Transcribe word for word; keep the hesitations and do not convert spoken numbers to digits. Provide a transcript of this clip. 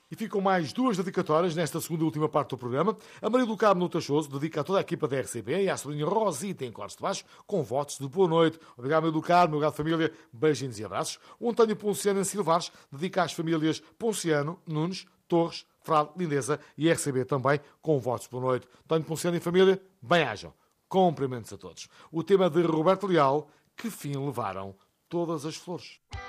E ficam mais duas dedicatórias nesta segunda e última parte do programa. A Maria do Carmo Tachoso dedica a toda a equipa da R C B e à sobrinha Rosita em Cores de Baixo, com votos de boa noite. Obrigado, Maria do Carmo, obrigado, família. Beijinhos e abraços. O António Ponciano em Silvares dedica às famílias Ponciano, Nunes, Torres, Frade, Lindeza e R C B também, com votos de boa noite. António Ponciano e família, bem-ajam. Cumprimentos a todos. O tema de Roberto Leal, que fim levaram todas as flores.